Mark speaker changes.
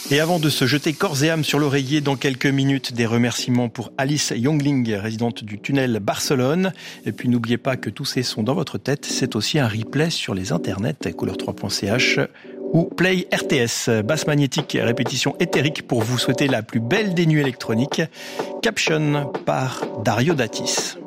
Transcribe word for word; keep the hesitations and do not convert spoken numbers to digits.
Speaker 1: Et avant de se jeter corps et âme sur l'oreiller, dans quelques minutes, des remerciements pour Alice Youngling, résidente du tunnel Barcelone. Et puis n'oubliez pas que tous ces sons dans votre tête, c'est aussi un replay sur les internets, couleur trois point c h ou Play R T S. Basse magnétique, répétition éthérique pour vous souhaiter la plus belle des nuits électroniques. Caption par Dario Datis.